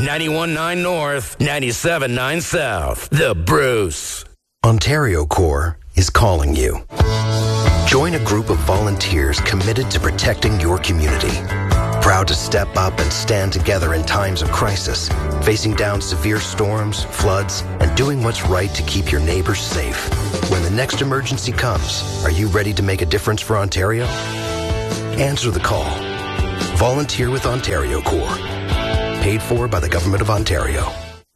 91.9 North, 97.9 South. The Bruce. Ontario Corps is calling you. Join a group of volunteers committed to protecting your community. Proud to step up and stand together in times of crisis, facing down severe storms, floods, and doing what's right to keep your neighbors safe. When the next emergency comes, are you ready to make a difference for Ontario? Answer the call. Volunteer with Ontario Corps. Paid for by the Government of Ontario.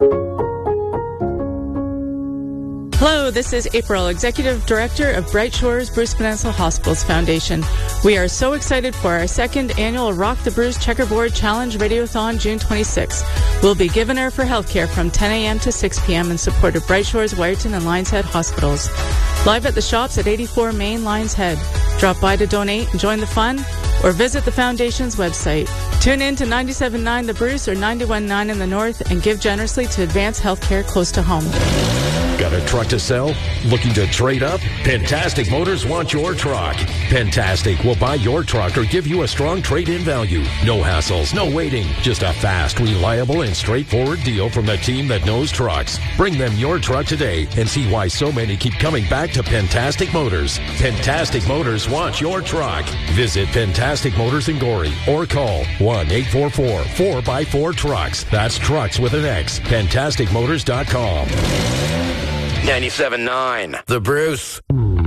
Hello, this is April, Executive Director of Bright Shores Bruce Peninsula Hospitals Foundation. We are so excited for our second annual Rock the Bruce Checkerboard Challenge Radiothon June 26th. We'll be giving her for healthcare from 10 a.m. to 6 p.m. in support of Bright Shores, Wyerton, and Lions Head Hospitals. Live at the shops at 84 Main Lions Head. Drop by to donate and join the fun, or visit the Foundation's website. Tune in to 97.9 The Bruce or 91.9 in the North and give generously to advance healthcare close to home. Got a truck to sell? Looking to trade up? Pentastic Motors wants your truck. Pentastic will buy your truck or give you a strong trade-in value. No hassles, no waiting. Just a fast, reliable, and straightforward deal from the team that knows trucks. Bring them your truck today and see why so many keep coming back to Pentastic Motors. Pentastic Motors wants your truck. Visit Pentastic Motors in Gorey or call 1-844-4x4-TRUCKS. That's trucks with an X. PentasticMotors.com. 97.9 The Bruce.